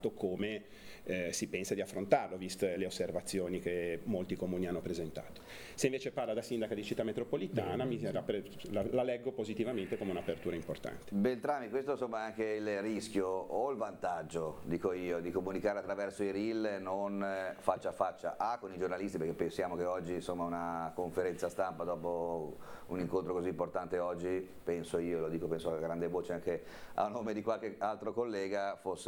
come si pensa di affrontarlo, viste le osservazioni che molti comuni hanno presentato. Se invece parla da sindaca di città metropolitana, la leggo positivamente come un'apertura importante. Beltrami, questo insomma è anche il rischio o il vantaggio, dico io, di comunicare attraverso i reel, non faccia a faccia con i giornalisti, perché pensiamo che oggi insomma una conferenza stampa dopo un incontro così importante oggi, penso io, lo dico, penso a grande voce anche a nome di qualche altro collega, fosse